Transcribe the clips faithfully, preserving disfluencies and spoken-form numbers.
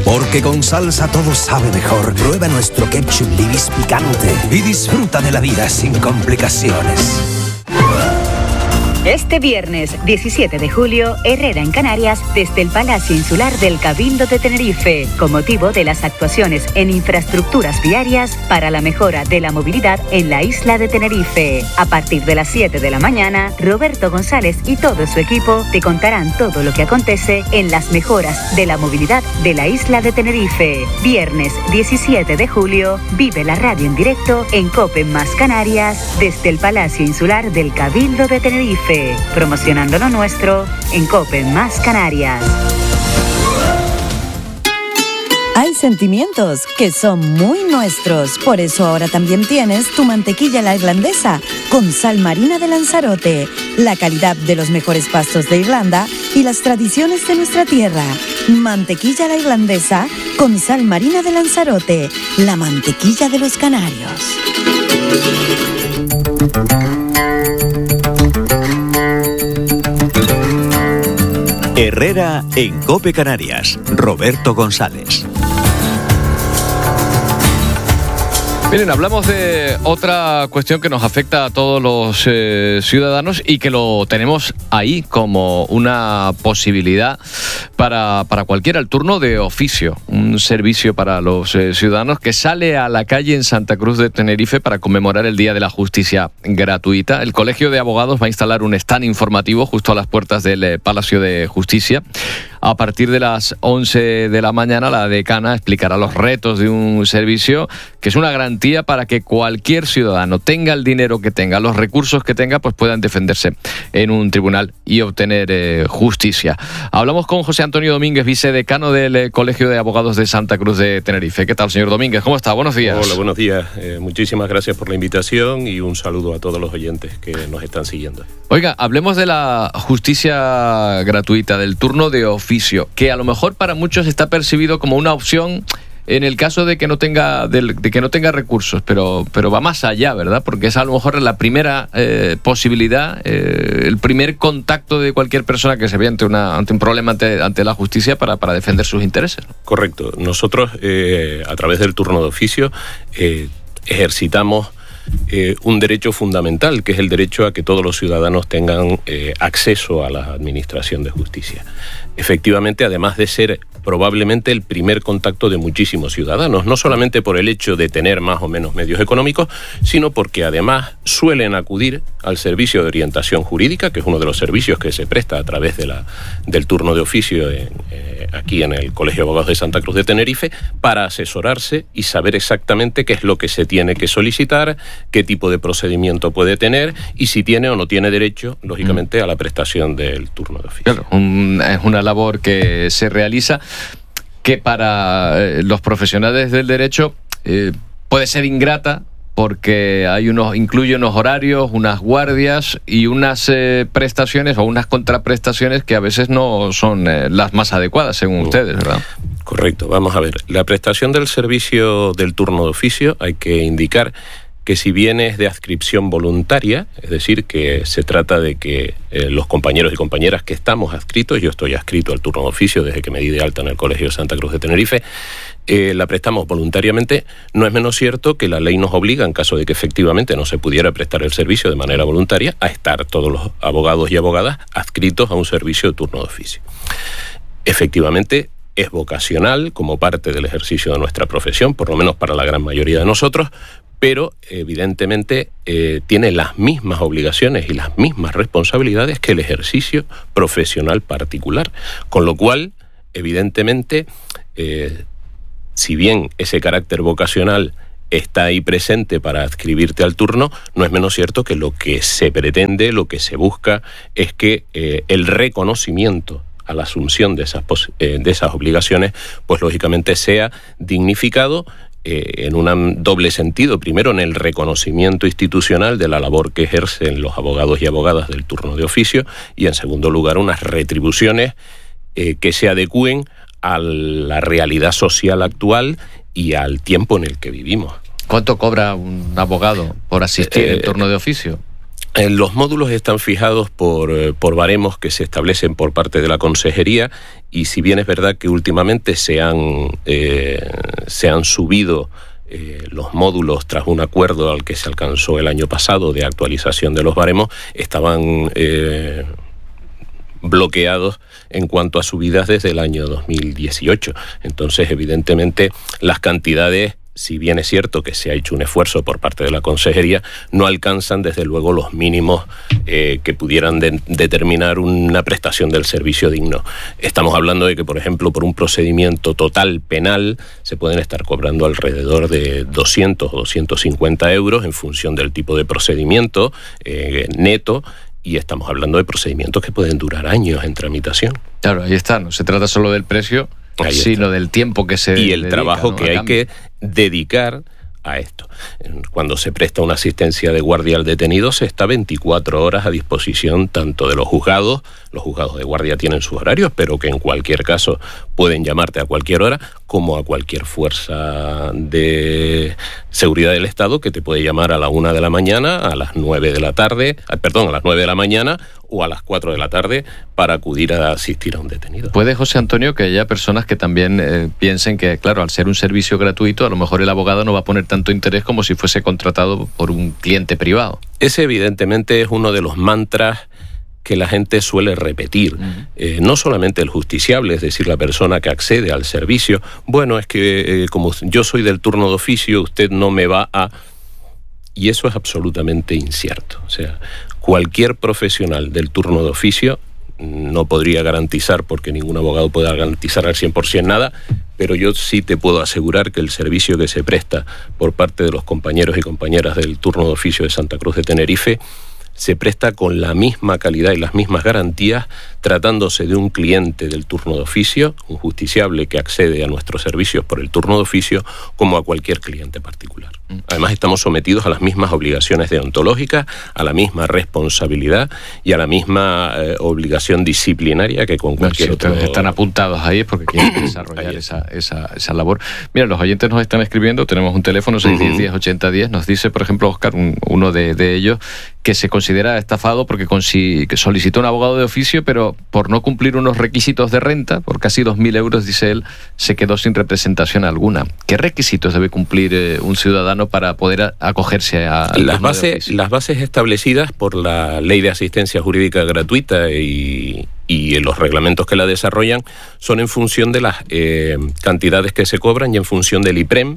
Porque con salsa todo sabe mejor. Prueba nuestro ketchup Libis picante y disfruta de la vida sin complicaciones. Este viernes diecisiete de julio, Herrera en Canarias, desde el Palacio Insular del Cabildo de Tenerife, con motivo de las actuaciones en infraestructuras viarias para la mejora de la movilidad en la isla de Tenerife. A partir de las siete de la mañana, Roberto González y todo su equipo te contarán todo lo que acontece en las mejoras de la movilidad de la isla de Tenerife. Viernes diecisiete de julio, vive la radio en directo en COPE más Canarias, desde el Palacio Insular del Cabildo de Tenerife. Promocionando lo nuestro en COPE más Canarias. Hay sentimientos que son muy nuestros, por eso ahora también tienes tu mantequilla la irlandesa con sal marina de Lanzarote, la calidad de los mejores pastos de Irlanda y las tradiciones de nuestra tierra. Mantequilla la irlandesa con sal marina de Lanzarote, la mantequilla de los canarios. Herrera en COPE Canarias. Roberto González. Miren, hablamos de otra cuestión que nos afecta a todos los eh, ciudadanos y que lo tenemos ahí como una posibilidad para, para cualquiera, el turno de oficio, un servicio para los eh, ciudadanos que sale a la calle en Santa Cruz de Tenerife para conmemorar el Día de la Justicia gratuita. El Colegio de Abogados va a instalar un stand informativo justo a las puertas del eh, Palacio de Justicia. A partir de las once de la mañana, la decana explicará los retos de un servicio que es una garantía para que cualquier ciudadano, tenga el dinero que tenga, los recursos que tenga, pues puedan defenderse en un tribunal y obtener eh, justicia. Hablamos con José Antonio Domínguez, vicedecano del eh, Colegio de Abogados de Santa Cruz de Tenerife. ¿Qué tal, señor Domínguez? ¿Cómo está? Buenos días. Hola, buenos días. Eh, muchísimas gracias por la invitación y un saludo a todos los oyentes que nos están siguiendo. Oiga, hablemos de la justicia gratuita, del turno de oficio, que a lo mejor para muchos está percibido como una opción en el caso de que no tenga de, de que no tenga recursos, pero pero va más allá, ¿verdad? Porque es a lo mejor la primera eh, posibilidad, eh, el primer contacto de cualquier persona que se ve ante una ante un problema ante, ante la justicia para, para defender sus intereses, ¿no? Correcto. Nosotros, eh, a través del turno de oficio, eh, ejercitamos Eh, un derecho fundamental, que es el derecho a que todos los ciudadanos tengan eh, acceso a la administración de justicia. Efectivamente, además de ser probablemente el primer contacto de muchísimos ciudadanos, no solamente por el hecho de tener más o menos medios económicos, sino porque además suelen acudir al servicio de orientación jurídica, que es uno de los servicios que se presta a través de la, del turno de oficio en, eh, aquí en el Colegio de Abogados de Santa Cruz de Tenerife, para asesorarse y saber exactamente qué es lo que se tiene que solicitar, qué tipo de procedimiento puede tener y si tiene o no tiene derecho, lógicamente, a la prestación del turno de oficio. Claro, un, es una labor que se realiza que para eh, los profesionales del derecho eh, puede ser ingrata, porque hay unos, incluye unos horarios, unas guardias y unas eh, prestaciones o unas contraprestaciones que a veces no son eh, las más adecuadas, según uh, ustedes, ¿verdad? Correcto. Vamos a ver. La prestación del servicio del turno de oficio, hay que indicar que si bien es de adscripción voluntaria, es decir, que se trata de que eh, los compañeros y compañeras que estamos adscritos, yo estoy adscrito al turno de oficio desde que me di de alta en el Colegio de Santa Cruz de Tenerife, eh, la prestamos voluntariamente, no es menos cierto que la ley nos obliga, en caso de que efectivamente no se pudiera prestar el servicio de manera voluntaria, a estar todos los abogados y abogadas adscritos a un servicio de turno de oficio. Efectivamente, es vocacional como parte del ejercicio de nuestra profesión, por lo menos para la gran mayoría de nosotros, pero evidentemente eh, tiene las mismas obligaciones y las mismas responsabilidades que el ejercicio profesional particular. Con lo cual, evidentemente, eh, si bien ese carácter vocacional está ahí presente para adscribirte al turno, no es menos cierto que lo que se pretende, lo que se busca, es que eh, el reconocimiento a la asunción de esas, eh, de esas obligaciones, pues lógicamente sea dignificado, Eh, en un doble sentido. Primero, en el reconocimiento institucional de la labor que ejercen los abogados y abogadas del turno de oficio, y en segundo lugar, unas retribuciones eh, que se adecúen a la realidad social actual y al tiempo en el que vivimos. ¿Cuánto cobra un abogado por asistir eh, en turno de oficio? Eh, los módulos están fijados por, eh, por baremos que se establecen por parte de la Consejería, y si bien es verdad que últimamente se han, eh, se han subido eh, los módulos tras un acuerdo al que se alcanzó el año pasado de actualización de los baremos, estaban eh, bloqueados en cuanto a subidas desde el año dos mil dieciocho. Entonces, evidentemente, las cantidades, si bien es cierto que se ha hecho un esfuerzo por parte de la Consejería, no alcanzan desde luego los mínimos eh, que pudieran de- determinar una prestación del servicio digno. Estamos hablando de que, por ejemplo, por un procedimiento total penal se pueden estar cobrando alrededor de doscientos o doscientos cincuenta euros en función del tipo de procedimiento eh, neto, y estamos hablando de procedimientos que pueden durar años en tramitación. Claro, ahí está, no se trata solo del precio, Ahí sino está. del tiempo que se Y el dedica, trabajo ¿no?, que a hay cambio. que dedicar a esto. Cuando se presta una asistencia de guardia al detenido, se está veinticuatro horas a disposición tanto de los juzgados, los juzgados de guardia tienen sus horarios, pero que en cualquier caso pueden llamarte a cualquier hora, como a cualquier fuerza de seguridad del Estado que te puede llamar a la una de la mañana, a las nueve de la tarde, perdón, a las nueve de la mañana o a las cuatro de la tarde para acudir a asistir a un detenido. Puede, José Antonio, que haya personas que también eh, piensen que, claro, al ser un servicio gratuito, a lo mejor el abogado no va a poner tanto interés como si fuese contratado por un cliente privado. Ese evidentemente es uno de los mantras que la gente suele repetir. Uh-huh. Eh, no solamente el justiciable, es decir, la persona que accede al servicio. Bueno, es que eh, como yo soy del turno de oficio, usted no me va a... Y eso es absolutamente incierto. O sea, cualquier profesional del turno de oficio, no podría garantizar, porque ningún abogado puede garantizar al cien por ciento nada, pero yo sí te puedo asegurar que el servicio que se presta por parte de los compañeros y compañeras del turno de oficio de Santa Cruz de Tenerife se presta con la misma calidad y las mismas garantías, tratándose de un cliente del turno de oficio, un justiciable que accede a nuestros servicios por el turno de oficio, como a cualquier cliente particular. Además, estamos sometidos a las mismas obligaciones deontológicas, a la misma responsabilidad y a la misma eh, obligación disciplinaria que con cualquier si otro. Están apuntados ahí es porque quieren desarrollar esa, esa, esa labor. Mira, los oyentes nos están escribiendo, tenemos un teléfono seis uno cero, diez, ochenta, diez, nos dice, por ejemplo, Óscar, un, uno de, de ellos, que se considera estafado porque consi- que solicitó un abogado de oficio, pero por no cumplir unos requisitos de renta, por casi dos mil euros, dice él, se quedó sin representación alguna. ¿Qué requisitos debe cumplir eh, un ciudadano para poder a- acogerse a las bases, las bases establecidas por la Ley de Asistencia Jurídica Gratuita y, y los reglamentos que la desarrollan son en función de las eh, cantidades que se cobran y en función del IPREM,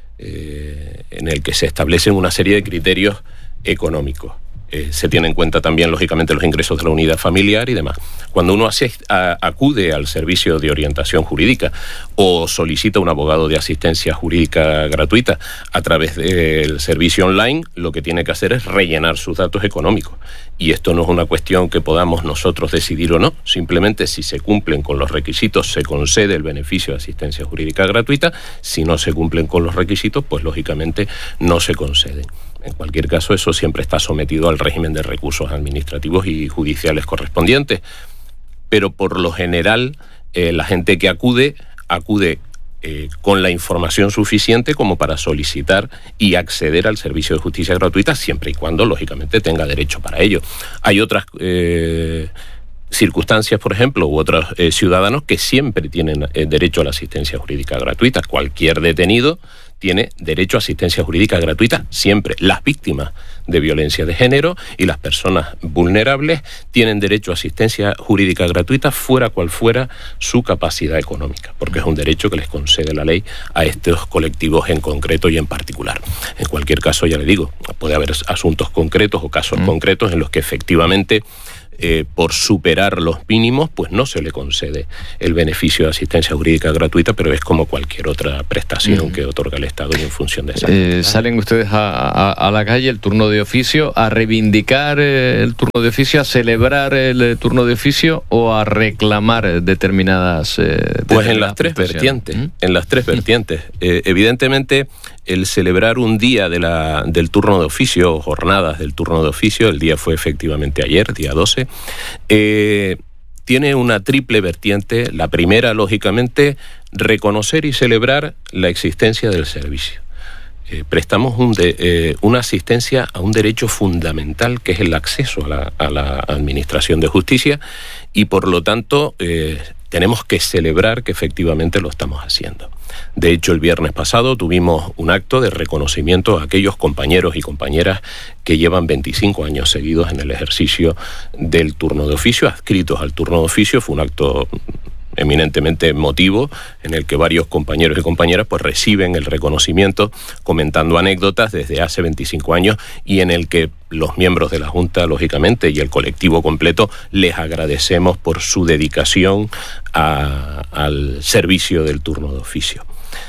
eh, en el que se establecen una serie de criterios económicos. Eh, se tienen en cuenta también, lógicamente, los ingresos de la unidad familiar y demás. Cuando uno asist, a, acude al servicio de orientación jurídica o solicita un abogado de asistencia jurídica gratuita a través del servicio online, lo que tiene que hacer es rellenar sus datos económicos. Y esto no es una cuestión que podamos nosotros decidir o no. Simplemente, si se cumplen con los requisitos, se concede el beneficio de asistencia jurídica gratuita. Si no se cumplen con los requisitos, pues lógicamente no se conceden. En cualquier caso, eso siempre está sometido al régimen de recursos administrativos y judiciales correspondientes. Pero por lo general, eh, la gente que acude, acude eh, con la información suficiente como para solicitar y acceder al servicio de justicia gratuita, siempre y cuando, lógicamente, tenga derecho para ello. Hay otras eh, circunstancias, por ejemplo, u otros eh, ciudadanos que siempre tienen eh, derecho a la asistencia jurídica gratuita. Cualquier detenido tiene derecho a asistencia jurídica gratuita siempre. Las víctimas de violencia de género y las personas vulnerables tienen derecho a asistencia jurídica gratuita fuera cual fuera su capacidad económica, porque es un derecho que les concede la ley a estos colectivos en concreto y en particular. En cualquier caso, ya le digo, puede haber asuntos concretos o casos mm. concretos en los que efectivamente Eh, por superar los mínimos, pues no se le concede el beneficio de asistencia jurídica gratuita, pero es como cualquier otra prestación mm. que otorga el Estado y en función de esa. Eh, ¿Salen ustedes a, a, a la calle, el turno de oficio, a reivindicar eh, el turno de oficio, a celebrar el eh, turno de oficio o a reclamar determinadas... Eh, pues en las tres vertientes, ¿Mm? en las tres vertientes. Eh, evidentemente, el celebrar un día de la, del turno de oficio, o jornadas del turno de oficio, el día fue efectivamente ayer, día doce, eh, tiene una triple vertiente. La primera, lógicamente, reconocer y celebrar la existencia del servicio. eh, prestamos un de, eh, una asistencia a un derecho fundamental que es el acceso a la, a la administración de justicia y por lo tanto eh, tenemos que celebrar que efectivamente lo estamos haciendo. De hecho, el viernes pasado tuvimos un acto de reconocimiento a aquellos compañeros y compañeras que llevan veinticinco años seguidos en el ejercicio del turno de oficio, adscritos al turno de oficio. Fue un acto eminentemente emotivo en el que varios compañeros y compañeras pues reciben el reconocimiento comentando anécdotas desde hace veinticinco años y en el que los miembros de la Junta, lógicamente, y el colectivo completo les agradecemos por su dedicación a, al servicio del turno de oficio.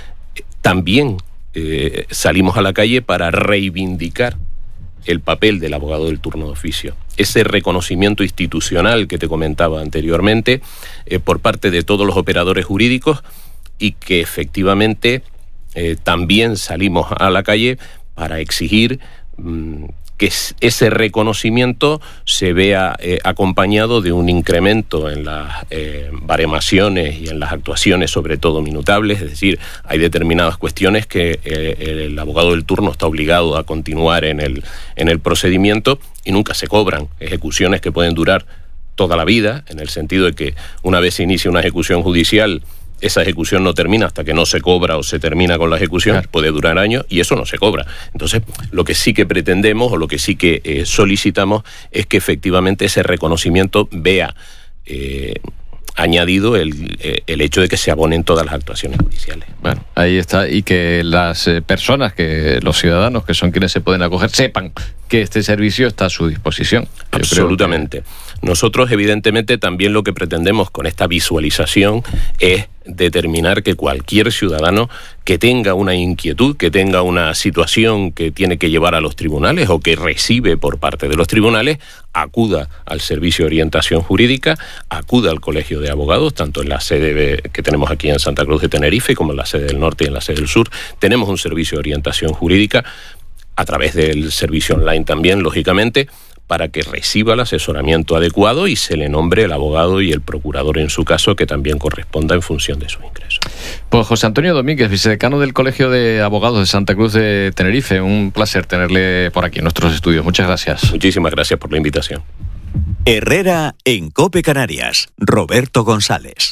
También eh, salimos a la calle para reivindicar el papel del abogado del turno de oficio. Ese reconocimiento institucional que te comentaba anteriormente eh, por parte de todos los operadores jurídicos y que efectivamente eh, también salimos a la calle para exigir mmm, que ese reconocimiento se vea eh, acompañado de un incremento en las eh, baremaciones y en las actuaciones, sobre todo minutables. Es decir, hay determinadas cuestiones que eh, el abogado del turno está obligado a continuar en el, en el procedimiento y nunca se cobran. Ejecuciones que pueden durar toda la vida, en el sentido de que una vez se inicia una ejecución judicial, esa ejecución no termina hasta que no se cobra o se termina con la ejecución, claro. Puede durar años y eso no se cobra. Entonces, lo que sí que pretendemos o lo que sí que eh, solicitamos es que efectivamente ese reconocimiento vea eh, añadido el, eh, el hecho de que se abonen todas las actuaciones judiciales. Bueno, ahí está, y que las eh, personas, que los ciudadanos que son quienes se pueden acoger, sepan que este servicio está a su disposición. Absolutamente. Que... Nosotros, evidentemente, también lo que pretendemos con esta visualización es determinar que cualquier ciudadano que tenga una inquietud, que tenga una situación que tiene que llevar a los tribunales o que recibe por parte de los tribunales, acuda al servicio de orientación jurídica, acuda al Colegio de Abogados, tanto en la sede que tenemos aquí en Santa Cruz de Tenerife como en la sede del norte y en la sede del sur. Tenemos un servicio de orientación jurídica a través del servicio online también, lógicamente, para que reciba el asesoramiento adecuado y se le nombre el abogado y el procurador en su caso, que también corresponda en función de sus ingresos. Pues José Antonio Domínguez, vicedecano del Colegio de Abogados de Santa Cruz de Tenerife, un placer tenerle por aquí en nuestros estudios. Muchas gracias. Muchísimas gracias por la invitación. Herrera en COPE Canarias. Roberto González.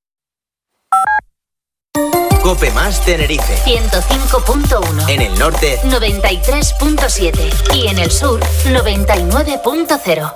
COPE Más Tenerife ciento cinco punto uno. En el norte noventa y tres punto siete y en el sur noventa y nueve punto cero.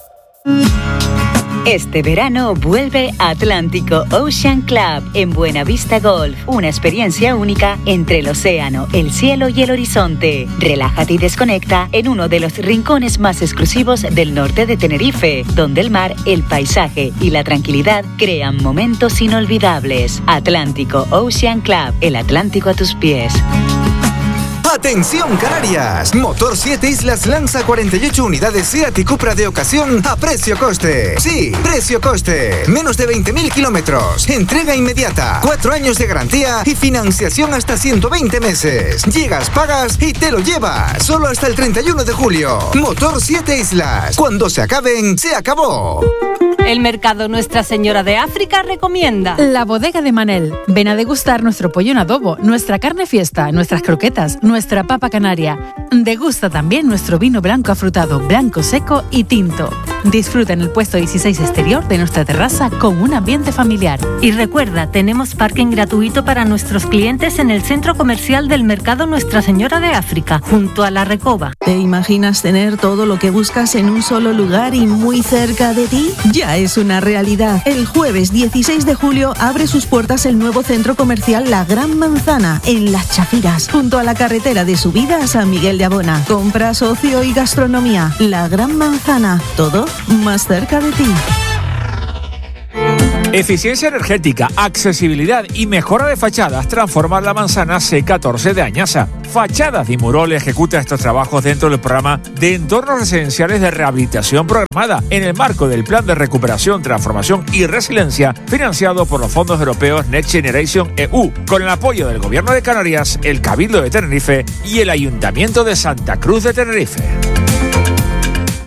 Este verano vuelve Atlántico Ocean Club en Buenavista Golf. Una experiencia única entre el océano, el cielo y el horizonte. Relájate y desconecta en uno de los rincones más exclusivos del norte de Tenerife, donde el mar, el paisaje y la tranquilidad crean momentos inolvidables. Atlántico Ocean Club, el Atlántico a tus pies. ¡Atención Canarias! Motor siete Islas lanza cuarenta y ocho unidades Seat y Cupra de ocasión a precio-coste. Sí, precio-coste. Menos de veinte mil kilómetros. Entrega inmediata. Cuatro años de garantía y financiación hasta ciento veinte meses. Llegas, pagas y te lo llevas. Solo hasta el treinta y uno de julio. Motor siete Islas. Cuando se acaben, se acabó. El mercado Nuestra Señora de África recomienda La Bodega de Manel. Ven a degustar nuestro pollo en adobo, nuestra carne fiesta, nuestras croquetas, nuestra papa canaria. Degusta también nuestro vino blanco afrutado, blanco seco y tinto. Disfruta en el puesto dieciséis exterior de nuestra terraza con un ambiente familiar. Y recuerda, tenemos parking gratuito para nuestros clientes en el centro comercial del mercado Nuestra Señora de África, junto a la Recoba. ¿Te imaginas tener todo lo que buscas en un solo lugar y muy cerca de ti? Ya es una realidad. El jueves dieciséis de julio abre sus puertas el nuevo centro comercial La Gran Manzana en Las Chafiras, junto a la carretera de subida a San Miguel de Abona. Compras, ocio y gastronomía. La Gran Manzana, todo más cerca de ti. Eficiencia energética, accesibilidad y mejora de fachadas. Transformar La Manzana C catorce de Añasa. Fachadas Dimurol ejecuta estos trabajos dentro del programa de entornos residenciales de rehabilitación programada en el marco del Plan de Recuperación, Transformación y Resiliencia financiado por los fondos europeos Next Generation E U, con el apoyo del Gobierno de Canarias, el Cabildo de Tenerife y el Ayuntamiento de Santa Cruz de Tenerife.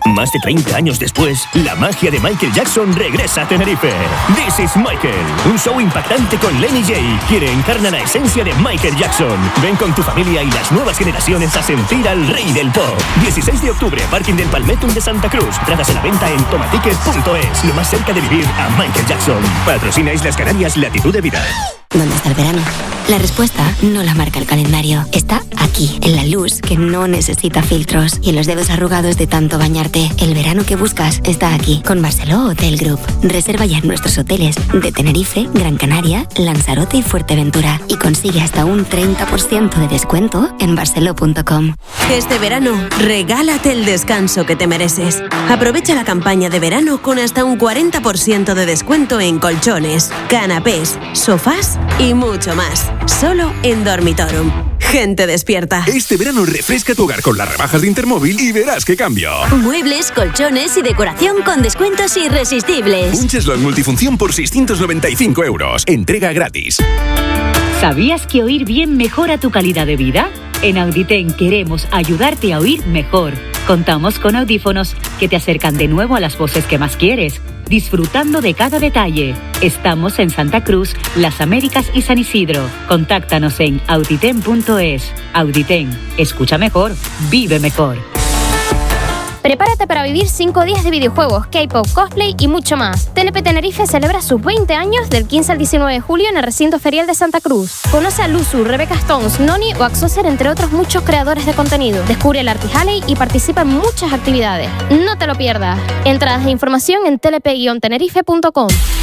Más de treinta años después, la magia de Michael Jackson regresa a Tenerife. This is Michael, un show impactante con Lenny J, quien encarna la esencia de Michael Jackson. Ven con tu familia y las nuevas generaciones a sentir al rey del pop. dieciséis de octubre, Parking del Palmetum de Santa Cruz. Entradas a la venta en tomaticket punto es. Lo más cerca de vivir a Michael Jackson. Patrocina Islas Canarias, Latitud de Vida. ¿Dónde está el verano? La respuesta no la marca el calendario. Está aquí, en la luz que no necesita filtros y en los dedos arrugados de tanto bañarte. El verano que buscas está aquí, con Barceló Hotel Group. Reserva ya en nuestros hoteles de Tenerife, Gran Canaria, Lanzarote y Fuerteventura y consigue hasta un treinta por ciento de descuento en barceló punto com. Este verano, regálate el descanso que te mereces. Aprovecha la campaña de verano con hasta un cuarenta por ciento de descuento en colchones, canapés, sofás y mucho más. Solo en Dormitorum. Gente despierta. Este verano refresca tu hogar con las rebajas de Intermóvil y verás qué cambio. Muebles, colchones y decoración con descuentos irresistibles. Un cheslón multifunción por seiscientos noventa y cinco euros. Entrega gratis. ¿Sabías que oír bien mejora tu calidad de vida? En Auditen queremos ayudarte a oír mejor. Contamos con audífonos que te acercan de nuevo a las voces que más quieres, disfrutando de cada detalle. Estamos en Santa Cruz, Las Américas y San Isidro. Contáctanos en auditen punto es. Auditen, escucha mejor, vive mejor. Prepárate para vivir cinco días de videojuegos, K-pop, cosplay y mucho más. T N P Tenerife celebra sus veinte años del quince al diecinueve de julio en el recinto ferial de Santa Cruz. Conoce a Luzu, Rebecca Stones, Noni o Axoser, entre otros muchos creadores de contenido. Descubre el Artist Alley y participa en muchas actividades. No te lo pierdas. Entradas e información en t l p guion tenerife punto com.